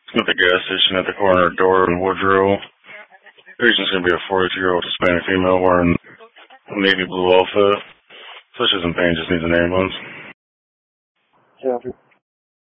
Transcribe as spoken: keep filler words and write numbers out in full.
At the gas station at the corner of Door and Woodrow. Patient's going to be a forty-two-year-old Hispanic female wearing a navy blue outfit. So she's in pain, just needs an ambulance. Copy.